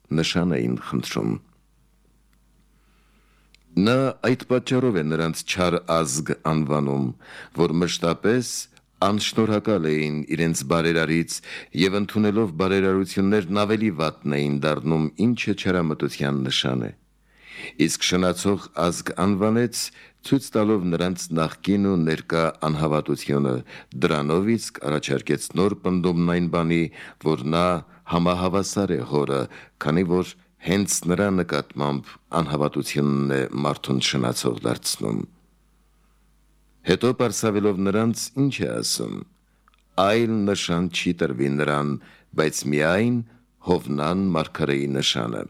նշան էին խնդրում։ Նա այդ պատճառով է նրանց չար ազգ անվանում, որ մշտապես անշնորհակալ էին իրենց բարերարից եւ ընդունելով բարերարություններն ավելի վատն էին դառնում, ինչը չարամտության նշան է։ Իսկ շնացող ազգ անվանեց, ցույց տալով նրանց նախկին ու ներկա անհավատությունը, դրանով իսկ առաջարկեց նոր պնդումն այն բանի, որ նա համահավասար է հորը, քանի որ հենց նրա նկատմամբ անհավատությունն է մարդուն շնացող դարձնում։ Հետո պարսավելով նրանց ինչ է ասում. այլ նշան չի տրվի նրան, բայց միայն Հովնան մարգարեի նշանը։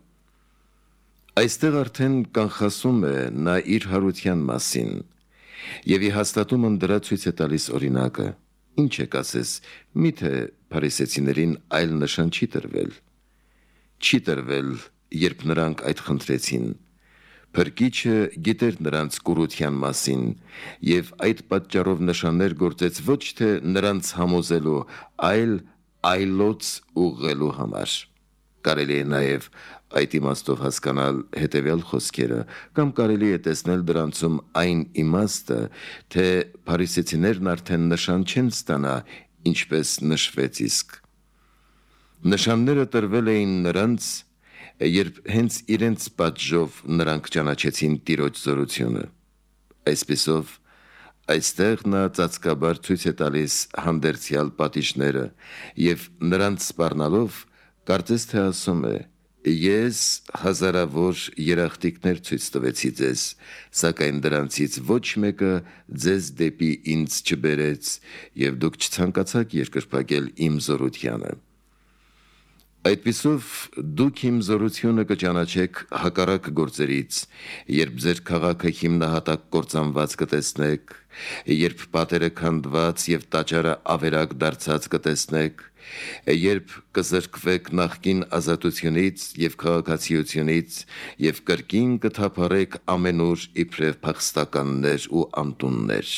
Այստեղ արդեն կանխասում է նա իր հարության մասին, եւ ի հաստատումն դրա ցույց է տալիս օրինակը։ Ինչ է կասես, միթե փարիսեցիներին այլ նշան չի տրվել։ Չի տրվել, երբ նրանք այդ խնդրեցին։ Փրկիչը գիտեր նրանց կուրության մասին եւ այդ պատճառով նշաններ գործեց ոչ թե նրանց համոզելու, այլ այլոց ուղղելու համար։ Կարելի է նաև այդ իմաստով հասկանալ հետևյալ խոսքերը, կամ կարելի է տեսնել դրանցում այն իմաստը, թե փարիսեցիներն արդեն նշան չեն ստանա, ինչպես նշվեց իսկ։ Նշանները տրվել էին նրանց, երբ հենց իրենց պատժով նրանք ճանաչեցին Տիրոջ զորությունը։ Այսպիսով, այստեղ նա ծածկաբար ցույց է տալիս հանդերձյալ պատիժները եւ նրանց սպառնալով կարծես թե ասում է. ես հազարավոր երախտիկներ ցույց տվեցի ձեզ, սակայն դրանցից ոչ մեկը ձեզ դեպի ինձ չբերեց եւ դուք չցանկացաք երկրպագել իմ զորությանը։ Այդպիսով դուք իմ զորությունը կճանաչեք հակառակ գործերից, երբ ձեր քաղաքը հիմնահատակ կործանված կտեսնեք, երբ պատերը քանդված եւ տաճարը ավերակ դարձած կտեսնեք, երբ կզրկվեք նախկին ազատությունից եւ քաղաքացիությունից եւ կրկին կթափառեք ամենուր իբրև փախստականներ ու անտուններ։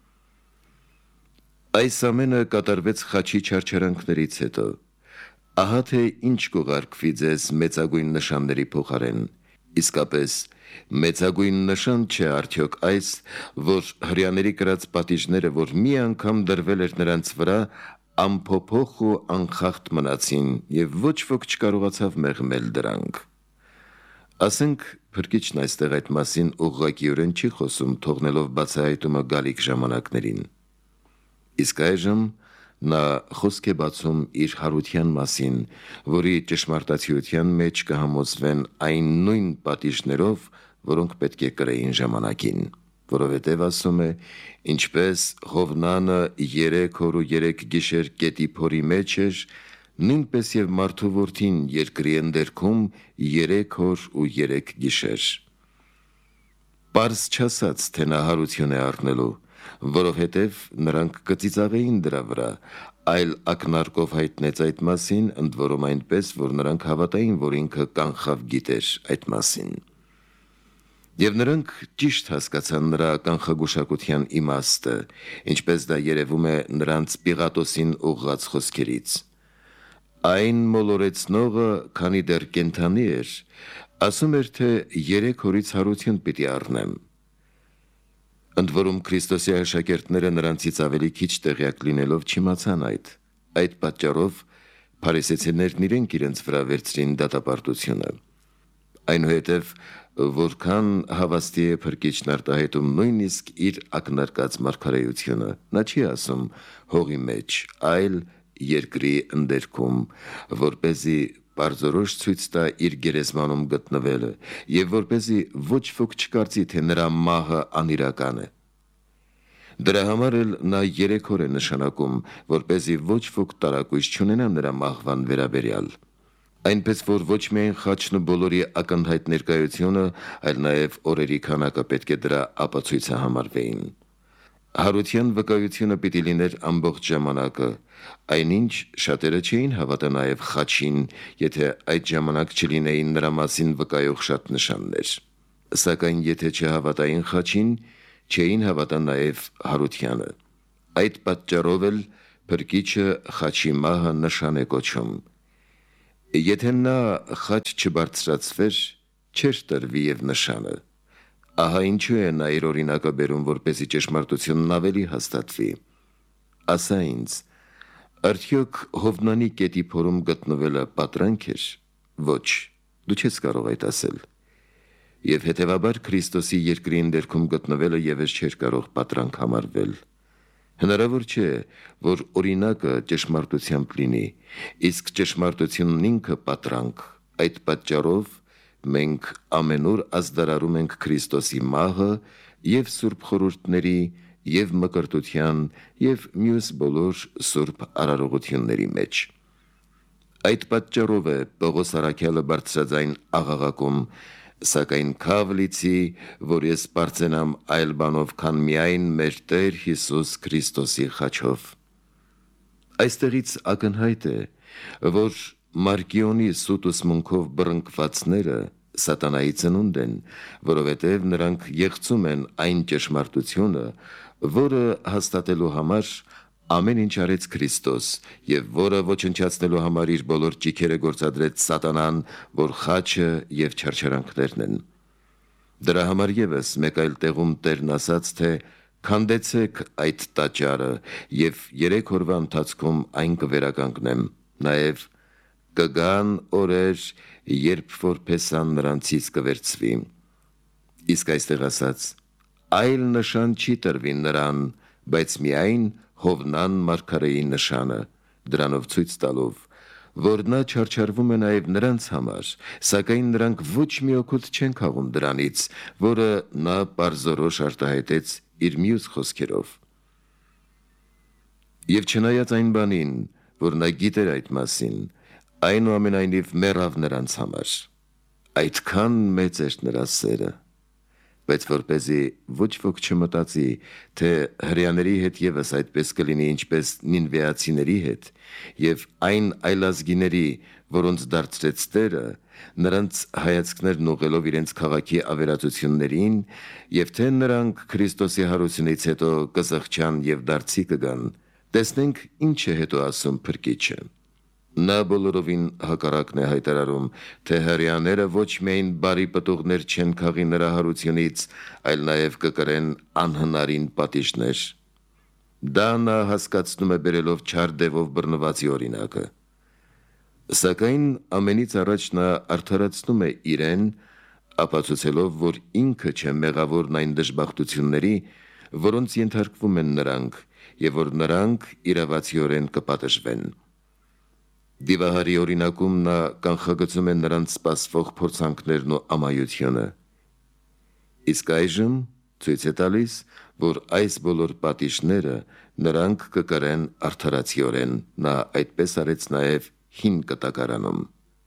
Այս ամենը կատարվեց խաչի չարչարանքներից հետո։ Ահա թե ինչ կուղարկվի ձեզ մեծագույն նշանների փոխարեն։ Իսկապես, մեծագույն նշան չէ արդյոք այս, որ հրեաների կրած պատիժները, որ մի անգամ դրվել էր նրանց վրա, անփոփոխ ու անխախտ մնացին եւ ոչ ոք չկարողացավ մեղմել դրանք։ Ասենք, Փրկիչն այստեղ այդ մասին ուղղակիորեն չի խոսում, թողնելով բացահայտումը գալիք ժամանակներին։ Իսկ այժմ նա խոսք է բացում իր հարության մասին, որի ճշմարտացիության մեջ կհամոզվեն այն նույն պատիժներով, որոնք պետք է կրեին ժամանակին, որովհետև ասում է, ինչպես Հովնանը 3 օր ու 3 գիշեր գետի փորի մեջ էր, նույնպես եւ մարդու որդին երկրի ընդերքում 3 օր ու 3 գիշեր։ Պարզ չասաց, թե նա հարություն է առնելու, որովհետև նրանք կծիծաղեին դրա վրա, այլ ակնարկով հայտնեց այդ մասին, ընդ որում այնպես, որ նրանք հավատային, որ ինքը կանխավ գիտեր այդ մասին։ Եվ նրանք ճիշտ հասկացան նրա կանխագուշակության իմաստը, ինչպես դա երևում է նրանց Պիղատոսին ուղղած խոսքերից։ Այն մոլորեցնողը, քանի դեռ կենդանի էր, ասում էր, թե 3 օրից հարություն պիտի առնեմ։ Ընդ որում Քրիստոսի աշակերտները նրանցից ավելի քիչ տեղյակ լինելով չիմացան այդ։ Այդ պատճառով փարիսեցիներն իրենք իրենց վրա վերցրին դատապարտությունը։ Այնուհետև որքան հավաստի է Փրկիչն արտահայտում նույնիսկ իր ակնարկած մարգարեությունը, նա չի ասում հողի մեջ, այլ երկրի ընդերքում, որպեսզի պարզորոշ ցույց տա իր գերեզմանում գտնվելը եւ որպեսզի ոչ ոք չկարծի, թե նրա մահը անիրական է։ Դրա համար էլ նա 3 օր է նշանակում, որպեսզի ոչ ոք տարակույս չունենա նրա մահվան վերաբերյալ։ Այնպես որ ոչ միայն խաչն ու բոլորի ակնհայտ ներկայությունը, այլ նաև օրերի քանակը պետք է դրա ապացույցը համարվեին։ Հարության վկայությունը պիտի լիներ ամբողջ ժամանակը, այնինչ շատերը չէին հավատա նաև խաչին, եթե այդ ժամանակ չլինեին նրա մասին վկայող շատ նշաններ։ Սակայն եթե չհավատային խաչին, չէին հավատա նաև հարությանը։ Այդ պատճառով էլ Փրկիչը խաչի մահը նշան է կոչում։ Եթե նա խաչ չբարձրացվեր, չէր տրվի եւ նշանը։ Ահա ինչու է նա իր օրինակը բերում, որպեսզի ճշմարտությունն ավելի հաստատվի։ Ասա ինձ, արդյոք Հովնանի կետի փորում գտնվելը պատրանք էր։ Ոչ, դու չես կարող այդ ասել։ Եվ հետևաբար Քրիստոսի երկրի ներքում գտնվելը եւս չէր կարող պատրանք համարվել։ Հնարավոր չէ, որ օրինակը ճշմարտությամբ լինի, իսկ ճշմարտությունն ինքը պատրանք։ Այդ պատճառով մենք ամենուր ազդարարում ենք Քրիստոսի մահը եւ սուրբ խորհուրդների, եւ մկրտության, եւ մյուս բոլոր սուրբ արարողությունների մեջ։ Այդ պատճառով է Պողոս առաքյալը բարձրաձայն աղաղակում, սակայն քավ լիցի, որ ես պարծենամ այլ բանով, քան միայն մեր Տեր Հիսուս Քրիստոսի խաչով։ Այստեղից ակնհայտ է, որ Մարկիոնի սուտ ուսմունքով բռնկվածները սատանայի ծնունդ են, որովհետև նրանք եղծում են այն ճշմարտությունը, որը հաստատելու համար ամեն ինչ արեց Քրիստոս եւ որը ոչնչացնելու համար իր բոլոր ճիքերը գործադրեց սատանան, որ խաչը եւ չարչարանքներն են։ Դրա համար եւս մեկ այլ տեղում Տերն ասաց, թե քանդեցեք այդ տաճարը եւ 3 օրվա ընթացքում այն կվերականգնեմ։ Նաեւ կգան օրեր, երբ որ փեսան նրանցից կվերցվի։ Իսկ այստեղ ասաց. այլ նշան չի տրվի նրան, բայց միայն Հովնան մարգարեի նշանը, դրանով ցույց տալով, որ նա չարչարվում է նաև նրանց համար, սակայն նրանք ոչ մի օգուտ չեն քաղում դրանից, որը նա պարզորոշ արտահայտեց իր մյուս խոսքերով։ Եվ չնայած այն բանին, որ նա գիտեր այդ մասին, այնուամենայնիվ մեռավ նրանց համար։ Այդքան մեծ էր նրա սերը, բայց որպեսզի ոչ ոք չմտածի, թե հրեաների հետ եւս այդպես կլինի, ինչպես նինվեացիների հետ, եւ այն այլազգիների, որոնց դարձրեց Տերը, նրանց հայացքներն ուղղելով իրենց քաղաքի ավերածություններին, եւ թե նրանք Քրիստոսի հարությունից հետո կզղջան եւ դարձի կգան, տեսնենք ինչ է հետո ասում Փրկիչը։ Նա բոլորովին հակառակն է հայտարարում, թե հրեաները ոչ միայն բարի պտուղներ չեն քաղի նրա հարությունից, այլ նաև կկրեն անհնարին պատիժներ։ Դա նա հասկացնում է բերելով չար դևով բռնվածի օրինակը։ Սակայն ամենից առաջ նա արդարացնում է իրեն, ապացուցելով, որ ինքը չէ մեղավորն այն դժբախտությունների, որոնց ենթարկվում են նրանք, եւ որ նրանք իրավացիորեն կպատժվեն։ Դիվահարի օրինակում նա կանխագծում է նրանց սպասվող փորձանքներն ու ամայությունը։ Իսկ այժմ ցույց է տալիս, որ այս բոլոր պատիժները նրանք կկրեն արդարացիորեն, նա այդպես արեց նաև հին կտակարանում։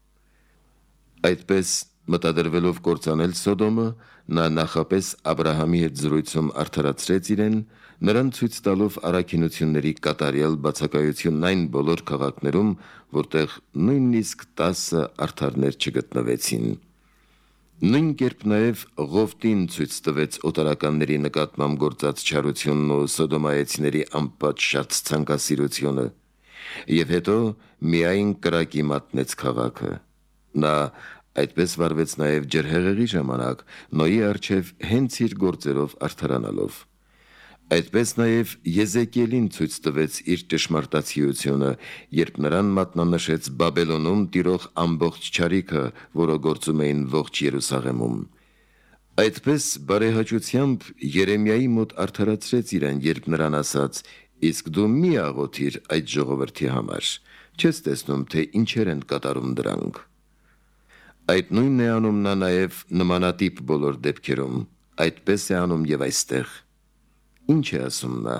Այդպես մտադրվելով կործանել Սոդոմը, նա նախապես Աբրահամի հետ զրույցում արդարացրեց իրեն, նրան ցույց տալով առաքինությունների կատարյալ բացակայությունն այն բոլոր քաղաքներում, որտեղ նույնիսկ 10 արդարներ չգտնվեցին։ Նույն կերպ նաև Ղովտին ցույց տվեց օտարականների նկատմամբ գործած չարությունն ու սոդոմայեցիների անպատշաճ ցանկասիրությունը, եւ հետո միայն կրակի մատնեց քաղաքը։ Նա այդպես վարվեց նաև ջրհեղեղի ժամանակ, Նոյի առջև հենց իր գործերով արդարանալով։ Այդպես նաև Եզեկիելին ցույց տվեց իր ճշմարտացիությունը, երբ նրան մատնանշեց Բաբելոնում տիրող ամբողջ չարիքը, որը գործում էին ողջ Երուսաղեմում։ Այդպես բարեհաճությամբ Երեմիայի մոտ արդարացրեց իրեն, երբ նրան ասաց. իսկ դու մի աղոթիր այդ ժողովրդի համար, չես տեսնում, թե ինչեր են կատարում դրանք։ Այդ նույնն է անում նա նաև նմանատիպ բոլոր դեպքերում, այդպես է անում եւ այստեղ։ Ինչ է ասում նա։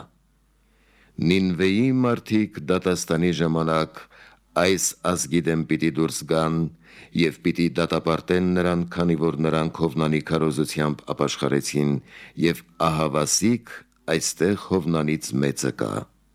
Նինվեի մարդիկ դատաստանի ժամանակ այս ազգի դեմ պիտի դուրս գան եւ պիտի դատապարտեն նրան, քանի որ նրանք Հովնանի քարոզությամբ ապաշխարեցին եւ ահավասիկ այստեղ Հովնանից մեծը կա։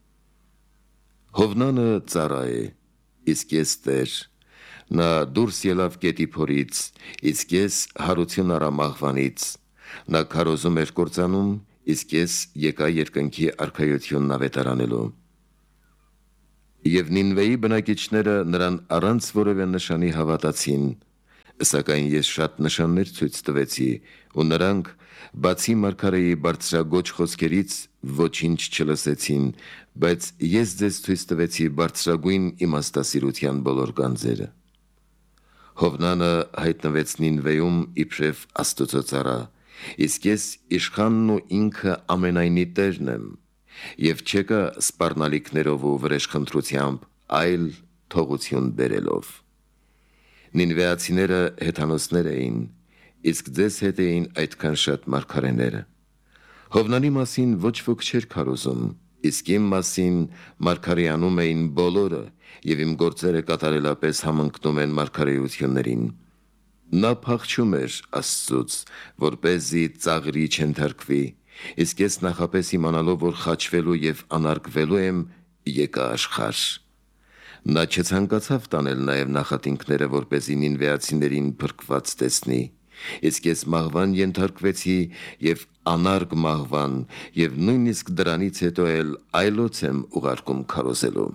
Հովնանը ծառա է, իսկ ես Տեր։ Նա դուրս ելավ գետի փորից, իսկ ես հարություն առա մահվանից։ Նա քարոզում էր կործանում, իսկ ես եկա երկնքի արքայությունն ավետարանելու։ Եվ Նինվեի բնակիչները նրան առանց որևէ նշանի հավատացին, սակայն ես շատ նշաններ ցույց տվեցի, ու նրանք, բացի մարգարեի բարձրագոչ խոսքերից, ոչինչ չլսեցին, բայց ես ձեզ ցույց տվեցի բարձրագույն իմաստասիրության բոլոր գանձերը։ Հովնանը հայտնվեց Նինվեում իբրև Աստծո ծառա, իսկ ես իշխանն ու ինքը ամենայնի Տերն եմ, եւ չեկա սպառնալիքներով ու վրեժխնդրությամբ, այլ թողություն բերելով։ Նինվեացիները հեթանոսներ էին, իսկ ձեզ հետ էին այդքան շատ մարգարեները։ Հովնանի մասին ոչ ոք չէր քարոզում, իսկ իմ մասին մարգարեանում էին բոլորը, եւ իմ գործերը կատարելապես համընկնում են մարգարեություններին։ Նա փախչում էր Աստծուց, որպեսզի ծաղրի չընթարկվի, իսկ ես նախապես իմանալով, որ խաչվելու եւ անարգվելու եմ, եկա աշխարհ։ Նա չցանկացավ տանել նաև նախատինքները, որպեսզի նինվեացիներին փրկված տեսնի, իսկ ես մահվան ենթարկվեցի եւ անարգ մահվան, եւ նույնիսկ դրանից հետո էլ այլոց եմ ուղարկում քարոզելու։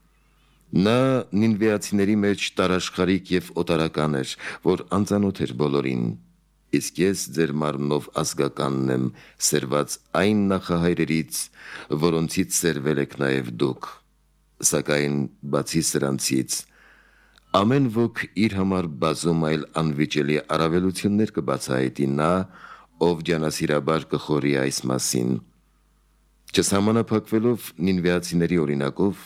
Նա նինվեացիների մեջ տարաշխարիկ եւ օտարական էր, որ անծանոթ էր բոլորին, իսկ ես ձեր մարմնով ազգականն եմ, սերված այն նախահայրերից, որոնցից սերվել եք նաև դուք։ Սակայն բացի սրանցից, ամեն ոք իր համար բազում այլ անվիճելի առավելություններ կբացահայտի նա, ով ջանասիրաբար կխորի այս մասին։ Չսահմանափակվելով նինվեացիների օրինակով,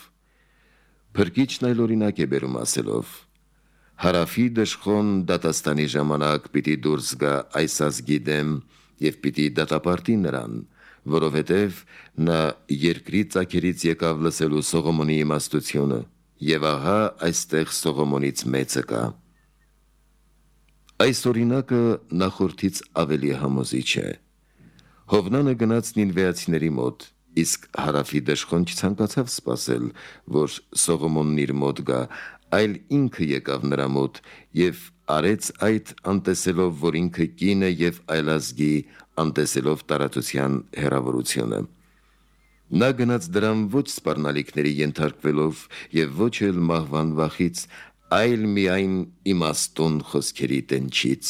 Փրկիչն այլ օրինակ է բերում ասելով. հարավի դժխոն դատաստանի ժամանակ պիտի դուրս գա այս ազգի դեմ եւ պիտի դատապարտի նրան, որովհետև նա երկրի ծագերից եկավ լսելու Սողոմոնի իմաստությունը, եւ ահա այստեղ Սողոմոնից մեծը կա։ Այս օրինակը նախորդից ավելի համոզիչ է։ Հովնանը գնաց նինվեացիների մոտ, իսկ հարավի դժխոն չցանկացավ սպասել, որ Սողոմոնն իր մոտ գա, այլ ինքը եկավ նրա մոտ եւ արեց այդ անտեսելով, որ ինքը կին է եւ այլազգի, անտեսելով տարածության հեռավորությունը։ Նա գնաց դրան ոչ սպառնալիքների ենթարկվելով եւ ոչ էլ մահվան վախից, այլ միայն իմաստուն խոսքերի տնչից։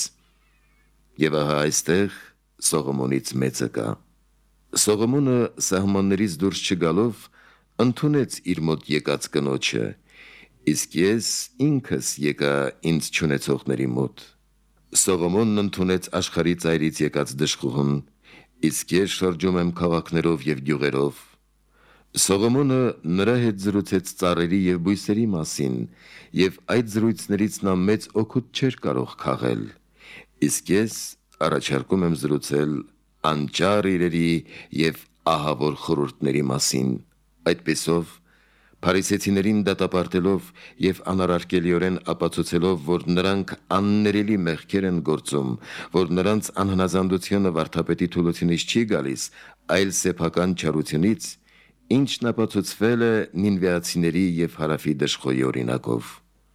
Եվ ահա այստեղ Սողոմոնից մեծը կա։ Սողոմոնը սահմաններից դուրս չգալով ընդունեց իր մոտ եկած կնոջը, իսկ ես ինքս եկա ինձ չունեցողների մոտ։ Սողոմոնն ընդունեց աշխարհի ծայրից եկած դժխուհուն, իսկ ես շրջում եմ քաղաքներով եւ գյուղերով։ Սողոմոնը նրա հետ զրուցեց ծառերի եւ բույսերի մասին, եւ այդ զրույցներից նա մեծ օգուտ չէր կարող քաղել, իսկ ես առաջարկում եմ զրուցել անճար իրերի եւ ահավոր խորհուրդների մասին։ Այդպիսով Փարիսեցիներին դատապարտելով եւ անարարկելիորեն ապացուցելով, որ նրանք աններելի մեղքեր են գործում, որ նրանց անհնազանդությունը վարդապետի թուլությունից չի գալիս, այլ սեփական չարությունից, ինչն ապացուցվել է նինվեացիների եւ հարավի դժխոյի օրինակով։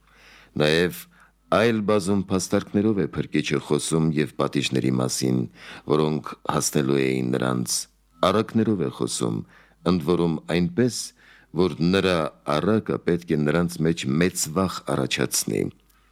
Նաեւ այլ բազում փաստարկներով է Փրկիչը խոսում եւ պատիժների մասին, որոնք հասնելու էին նրանց, առակներով է խոսում, ընդ որում այնպես, որ նրա առակը պետք է նրանց մեջ մեծ վախ առաջացնի։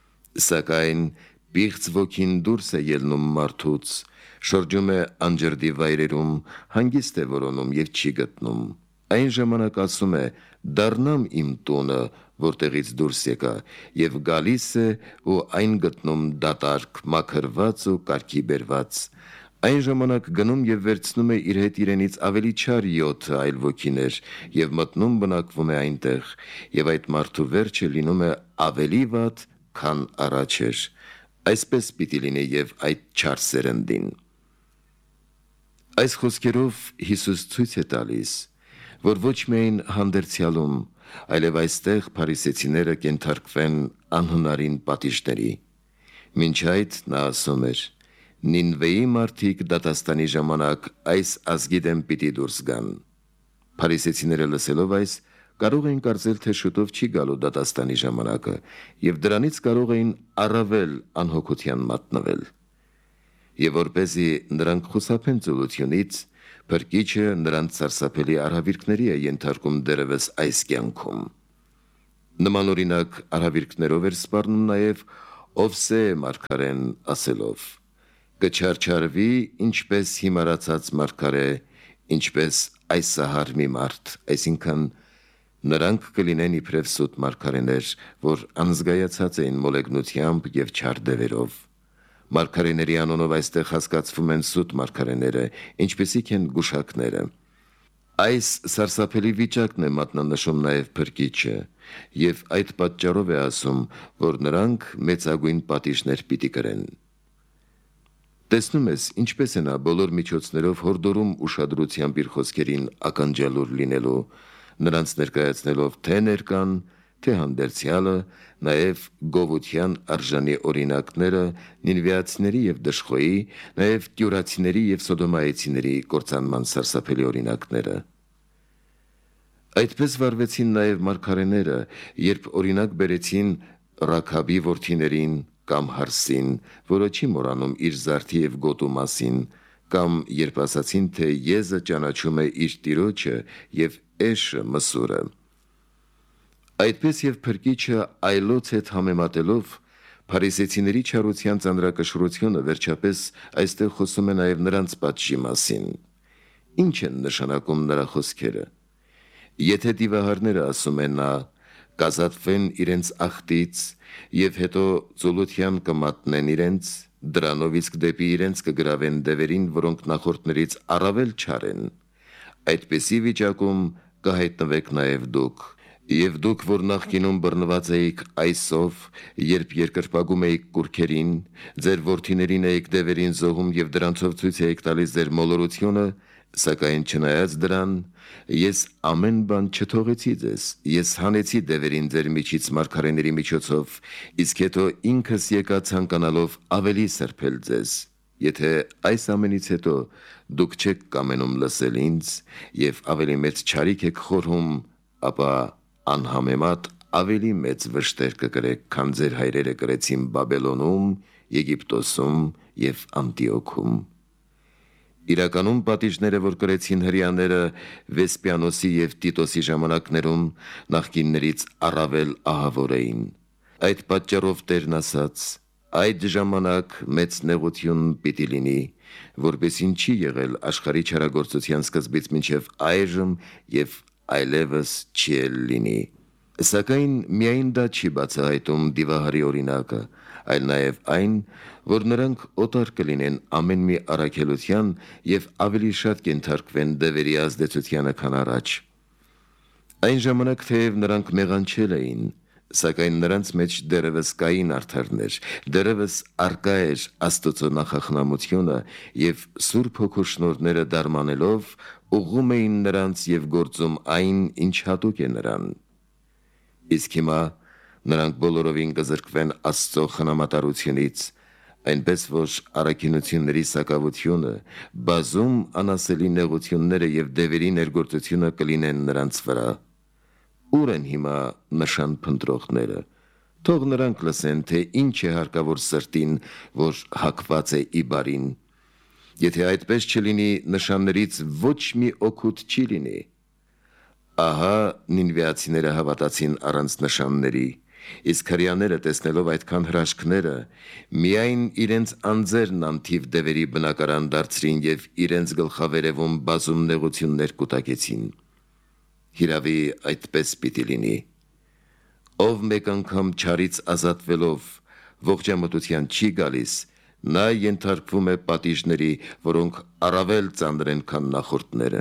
Սակայն պիղծ ոգին դուրս է ելնում մարդուց, շրջում է անջրդի վայրերում, հանգիստ է որոնում եւ չի գտնում։ Այն ժամանակ ասում է. «Դառնամ իմ տունը, որտեղից դուրս եկա», եւ գալիս է ու այն գտնում դատարկ, մաքրված ու կարգի բերված։ Այն ժամանակ գնում եւ վերցնում է իր հետ իրենից ավելի չար 7 այլ ոգիներ եւ մտնում բնակվում է այնտեղ, եւ այդ մարդու վերջը լինում է ավելի վատ, քան առաջ էր։ Այսպես պիտի լինի եւ այդ չար սերնդին։ Այս խոսքերով Հիսուս ցույց է տալիս, որ ոչ միայն հանդերձյալում, այլև այստեղ փարիսեցիները կենթարկվեն անհնարին պատիժների։ Մինչ այդ նա ասում էր. Նինվեի մարդիկ դատաստանի ժամանակ այս ազգի դեմ պիտի դուրս գան։ Փարիսեցիները լսելով այս, կարող էին կարծել, թե շուտով չի գալու դատաստանի ժամանակը, եւ դրանից կարող էին առավել անհոգության մատնվել։ Եվ որպեսզի նրանք խուսափեն ծուլությունից, Փրկիչը նրանց սարսափելի արհավիրքների է ենթարկում դերևս այս կյանքում։ Նման օրինակ արհավիրքներով էր սպառնում նաև Օվսե մարգարեն ասելով. «Կչարչարվի ինչպես հիմարացած մարգարե, ինչպես այս սահար մի մարդ», այսինքն նրանք կլինեն իբրև սուտ մարգարեներ, որ անզգայացած էին մոլեգնությամբ և չար դևերով։ Մարգարեների անունով այստեղ հասկացվում են սուտ մարգարեները, ինչպիսիք են գուշակները։ Այս սարսափելի վիճակն է մատնանշում նաև Փրկիչը, և այդ պատճառով է ասում, որ նրանք մեծագույն պատիժներ պիտի կրեն։ Տեսնում ես, ինչպես է նա բոլոր միջոցներով հորդորում ուշադրությամբ իր խոսքերին ականջալուր լինելու, նրանց ներկայացնելով թե ներկան, թե հանդերձյալը, նաև գովության արժանի օրինակները նինվեացիների և դժխոյի, նաև տյուրացիների և սոդոմայեցիների կործանման սարսափելի օրինակները։ Այդպես վարվեցին նաև մարգարեները, երբ օրինակ բերեցին Ռաքաբի որդիներին կամ Հարսին, որը չի մոռանում իր զարդի և գոտու մասին, կամ երբ ասացին, թե եզը ճանաչում է իր տիրոջը և էշը մսուրը։ Այդպես և Փրկիչը այլոց հետ համեմատելով փարիսեցիների չարության ծանրակշռությունը վերջապես այստեղ խոսում է նաև նրանց պատժի մասին։ Ինչ են նշանակում նրա խոսքերը։ Եթե դիվահարները, ասում է նա, կազատվեն իրենց ախտից և հետո ծուլության կմատնեն իրենց, դրանով իսկ դեպի իրենց կգրավեն դևերին, որոնք նախորդներից առավել չար են, այդպիսի վիճակում կհայտնվեք նաև դուք։ Եվ դուք, որ նախկինում բռնված էիք այսով, երբ երկրպագում էիք կուռքերին, ձեր որդիներին էիք դևերին զոհում և դրանցով ցույց էիք տալիս ձեր մոլորությունը, սակայն չնայած դրան, ես ամեն բան չթողեցի ձեզ, ես հանեցի դևերին ձեր միջից մարգարեների միջոցով, իսկ հետո ինքս եկա ցանկանալով ավելի սրբել ձեզ։ Եթե այս ամենից հետո դուք չեք կամենում լսել ինձ և ավելի մեծ չարիք եք խորհում, ապա անհամեմատ ավելի մեծ վշտեր կկրեք, քան ձեր հայրերը կրեցին Բաբելոնում, Եգիպտոսում և Անտիոքում։ Իրականում պատիժները, որ կրեցին հրեաները Վեսպիանոսի և Տիտոսի ժամանակներում, նախկիններից առավել ահավոր էին։ Այդ պատճառով Տերն ասաց. «Այդ ժամանակ մեծ նեղություն պիտի լինի, որպեսզի չի եղել աշխարհի չարագործության սկզբից մինչև այժմ և այլևս չի էլ լինի»։ Սակայն միայն դա չի բացահայտում դիվահարի օրինակը, այլ նաև այն, որ նրանք օտար կլինեն ամեն մի առաքելության և ավելի շատ կենթարկվեն դևերի ազդեցությանը, քան առաջ։ Այն ժամանակ թեև նրանք մեղանչել էին, սակայն նրանց մեջ դեռևս կային արդարներ, դեռևս առկա էր Աստծո նախախնամությունը և Սուրբ Հոգու շնորհները դարմանելով ուղղում էին նրանց և գործում այն, ինչ հատուկ է նրան։ Իսկ հիմա նրանք բոլորովին կզրկվեն Աստծո խնամատարությունից, այնպես որ առաքինությունների սակավությունը, բազում անասելի նեղությունները և դևերի ներգործությունը կլինեն նրանց վրա։ Ուր են հիմա նշան փնտրողները։ Թող նրանք լսեն, թե ինչ է հարկավոր սրտին, որ հակված է ի բարին։ Եթե այդպես չլինի, նշաններից ոչ մի օգուտ չի լինի։ Ահա նինվեացիները հավատացին առանց նշանների, իսկ հրեաները, տեսնելով այդքան հրաշքները, միայն իրենց անձերն անթիվ դևերի բնակարան դարձրին և իրենց գլխավերևում բազում նեղություններ կուտակեցին։ Հիրավի այդպես պիտի լինի։ Ով մեկ անգամ չարից ազատվելով ողջամտության չի գալիս, նա ենթարկվում է պատիժների, որոնք առավել ծանր են, քան նախորդները։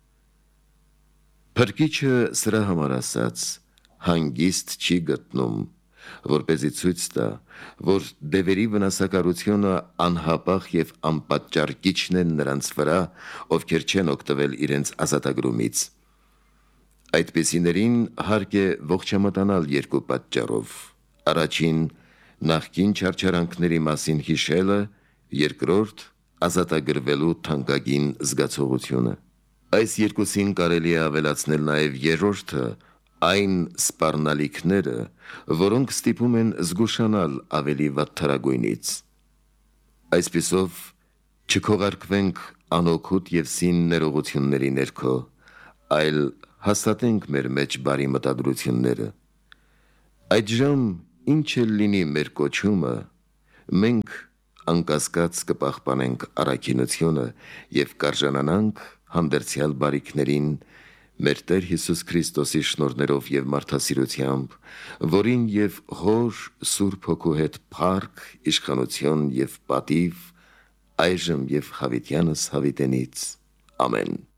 Փրկիչը սրա համար ասաց. հանգիստ չի գտնում, որպեսզի ցույց տա, որ դևերի վնասակարությունը անհապաղ և անպատճառ կիջնեն նրանց վրա, ովքեր չեն օգտվել իրենց ազատագրումից։ Այդպիսիներին հարկ է ողջամտանալ երկու պատճառով. առաջին, նախկին չարչարանքների մասին հիշելը, երկրորդ, ազատագրվելու թանկագին զգացողությունը։ Այս երկուսին կարելի է ավելացնել նաև երրորդը, այն սպառնալիքները, որոնք ստիպում են զգուշանալ ավելի վատթարագույնից։ Այսպիսով չքողարկվենք անօգուտ և սին ներողությունների ներքո, այլ հաստատենք մեր մեջ բարի մտադրությունները։ Այդժամ ինչ էլ լինի մեր կոչումը, մենք անկասկած կպահպանենք առաքինությունը եւ կարժանանանք հանդերձյալ բարիքներին մեր Տեր Հիսուս Քրիստոսի շնորհներով եւ մարդասիրությամբ, որին եւ Հոր Սուրբ Հոգու հետ փառք, իշխանություն եւ պատիվ այժմ եւ հավիտյանս հավիտենից։ Ամեն։